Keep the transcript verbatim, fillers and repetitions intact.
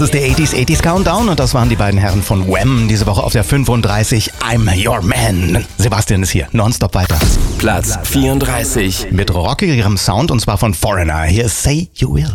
Das ist der achtziger achtziger Countdown und das waren die beiden Herren von Wham! Diese Woche auf der fünfunddreißig. I'm Your Man. Sebastian ist hier, nonstop weiter. Platz vierunddreißig. Mit rockigerem Sound und zwar von Foreigner. Hier ist Say You Will.